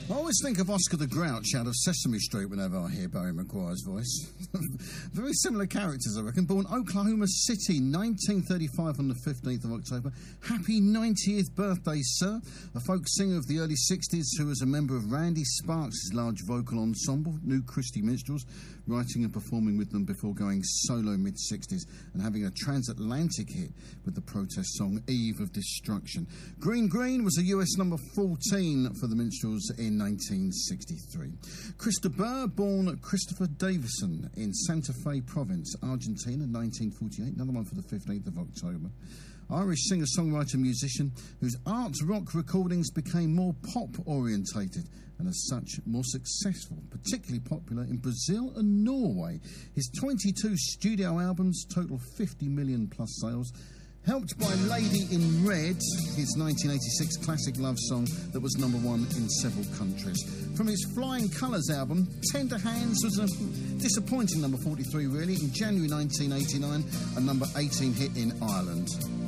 I always think of Oscar the Grouch out of Sesame Street whenever I hear Barry Maguire's voice. Very similar characters, I reckon. Born Oklahoma City, 1935 on the 15th of October. Happy 90th birthday, sir. A folk singer of the early 60s who was a member of Randy Sparks' large vocal ensemble, New Christy Minstrels, writing and performing with them before going solo mid-60s and having a transatlantic hit with the protest song Eve of Destruction. Green Green was a US number 14 for the Minstrels in 1963. Chris de Burgh, born Christopher Davison in Santa Fe Province, Argentina, 1948, another one for the 15th of October. Irish singer, songwriter, musician whose art rock recordings became more pop-orientated and as such more successful, particularly popular in Brazil and Norway. His 22 studio albums total 50 million plus sales, helped by Lady in Red, his 1986 classic love song that was number one in several countries. From his Flying Colours album, Tender Hands was a disappointing number 43 really, in January 1989, a number 18 hit in Ireland.